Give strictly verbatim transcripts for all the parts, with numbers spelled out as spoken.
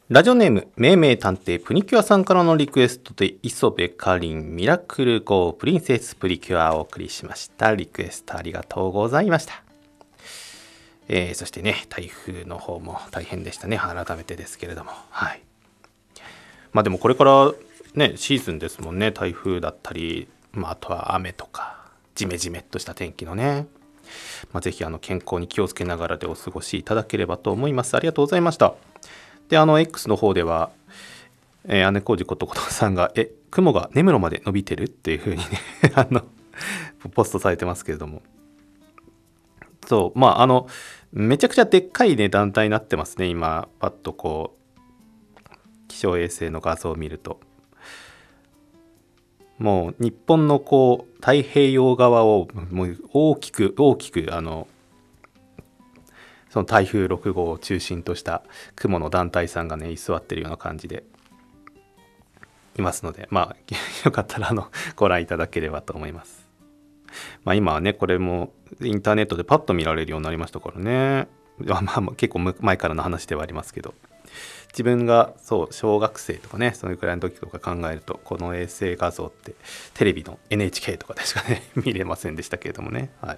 ラジオネーム、めいめい探偵プニキュアさんからのリクエストで、磯部かりんミラクルゴープリンセスプリキュアをお送りしました。リクエストありがとうございました。えー、そしてね、台風の方も大変でしたね。改めてですけれども。はい。まあでもこれからね、シーズンですもんね。台風だったり、まあ、あとは雨とか、ジメジメっとした天気のね。まあ、ぜひあの健康に気をつけながらでお過ごしいただければと思います。ありがとうございました。で、あの X の方では、えー、姉小路ことことさんが、え、雲が根室まで伸びてるっていう風にねあの、ポストされてますけれども。そう、まあ、あの、めちゃくちゃでっかいね、団体になってますね、今、パッとこう、気象衛星の画像を見ると。もう、日本のこう、太平洋側を、もう大きく、大きく、あの、その台風ろく号を中心とした雲の団体さんがね居座ってるような感じでいますので、まあよかったらあのご覧いただければと思います。まあ今はねこれもインターネットでパッと見られるようになりましたからね。まあまあ結構前からの話ではありますけど、自分がそう小学生とかねそのくらいの時とか考えるとこの衛星画像ってテレビの エヌエイチケー とかでしかね見れませんでしたけれどもね。はい。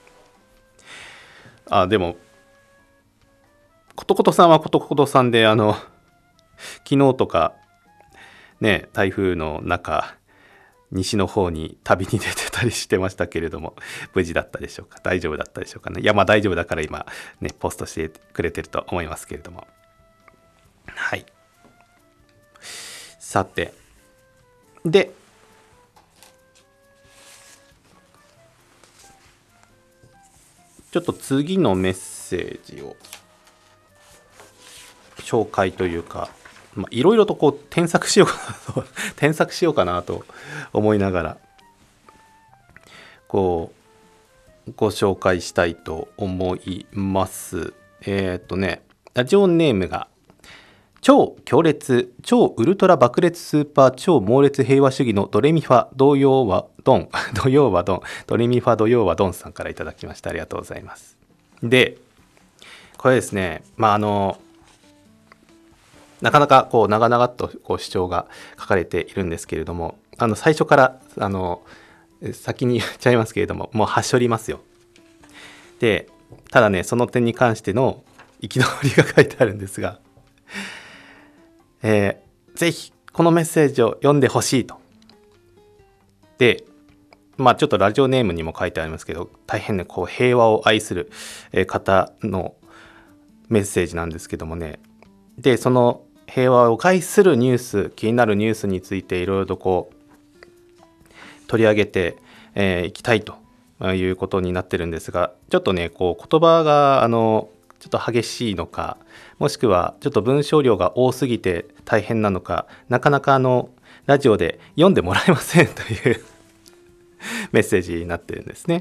あでもことことさんはことことさんで、あの、昨日とか、ね、台風の中、西の方に旅に出てたりしてましたけれども、無事だったでしょうか。大丈夫だったでしょうかね。いや、まあ大丈夫だから今、ね、ポストしてくれてると思いますけれども。はい。さて。で、ちょっと次のメッセージを。紹介というかいろいろとこう添削しようかなと添削しようかなと思いながらこうご紹介したいと思います。えっとねラジオネームが超強烈超ウルトラ爆裂スーパー超猛烈平和主義のドレミファドヨーワドンドヨーワドンドレミファドヨーワドンさんからいただきました。ありがとうございます。でこれですねまああのなかなかこう長々とこう主張が書かれているんですけれども、あの最初からあの先に言っちゃいますけれども、もうはしょりますよ。で、ただね、その点に関しての憤りが書いてあるんですが、えー、ぜひこのメッセージを読んでほしいと。で、まあちょっとラジオネームにも書いてありますけど、大変ね、こう平和を愛する方のメッセージなんですけどもね、で、その平和を害するニュース気になるニュースについていろいろとこう取り上げてい、えー、きたいということになってるんですがちょっとねこう言葉があのちょっと激しいのかもしくはちょっと文章量が多すぎて大変なのかなかなかあのラジオで読んでもらえませんというメッセージになってるんですね。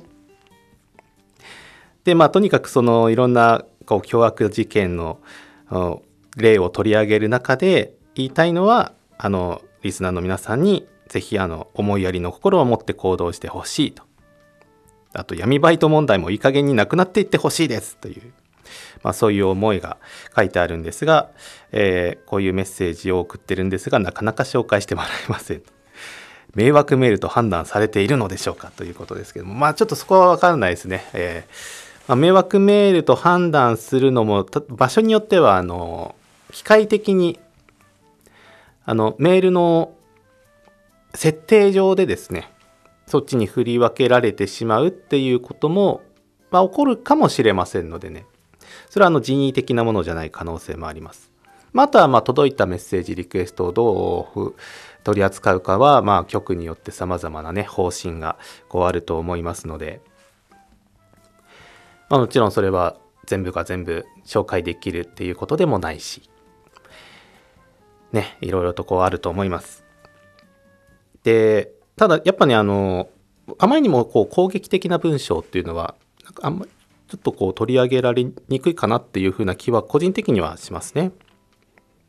でまあとにかくそのいろんなこう凶悪事件の例を取り上げる中で言いたいのはあのリスナーの皆さんにぜひあの思いやりの心を持って行動してほしいと、あと闇バイト問題もいい加減になくなっていってほしいですという、まあ、そういう思いが書いてあるんですが、えー、こういうメッセージを送ってるんですがなかなか紹介してもらえません。迷惑メールと判断されているのでしょうかということですけども、まあちょっとそこは分からないですね。えーまあ、迷惑メールと判断するのも場所によってはあの機械的にあのメールの設定上でですねそっちに振り分けられてしまうっていうことも、まあ、起こるかもしれませんのでねそれはあの人為的なものじゃない可能性もあります。またはまあ届いたメッセージリクエストをどう取り扱うかはまあ局によって様々なね方針がこうあると思いますので、まあ、もちろんそれは全部が全部紹介できるっていうことでもないしね、いろいろとこうあると思います。で、ただやっぱねあのあまりにもこう攻撃的な文章っていうのはなんかあんまりちょっとこう取り上げられにくいかなっていうふうな気は個人的にはしますね。